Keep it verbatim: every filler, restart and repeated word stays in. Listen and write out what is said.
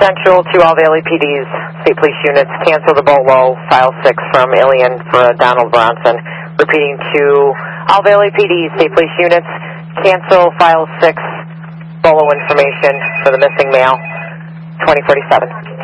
Central to all Valley P D's, State Police units, cancel the Bolo, File six from Alien for Donald Bronson. Repeating to all Valley P D, State Police units, cancel File six, Bolo information for the missing male, twenty forty-seven.